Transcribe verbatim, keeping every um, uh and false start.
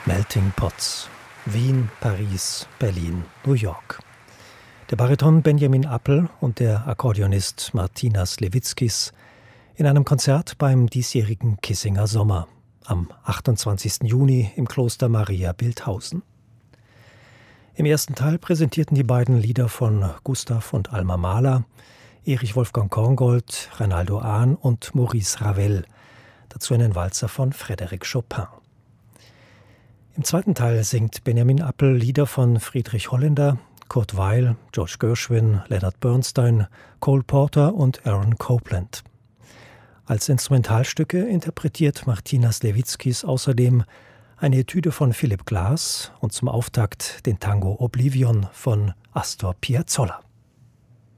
Melting Pots. Wien, Paris, Berlin, New York. Der Bariton Benjamin Appel und der Akkordeonist Martinas Lewitzkis in einem Konzert beim diesjährigen Kissinger Sommer am achtundzwanzigsten Juni im Kloster Maria Bilthausen. Im ersten Teil präsentierten die beiden Lieder von Gustav und Alma Mahler, Erich Wolfgang Korngold, Reynaldo Ahn und Maurice Ravel, dazu einen Walzer von Frédéric Chopin. Im zweiten Teil singt Benjamin Appel Lieder von Friedrich Holländer, Kurt Weill, George Gershwin, Leonard Bernstein, Cole Porter und Aaron Copland. Als Instrumentalstücke interpretiert Martinas Lewitzkis außerdem eine Etüde von Philipp Glass und zum Auftakt den Tango Oblivion von Astor Piazzolla.